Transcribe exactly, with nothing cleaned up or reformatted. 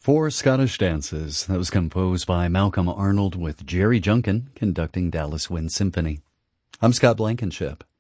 Four Scottish Dances. That was composed by Malcolm Arnold with Jerry Junkin conducting Dallas Wind Symphony. I'm Scott Blankenship.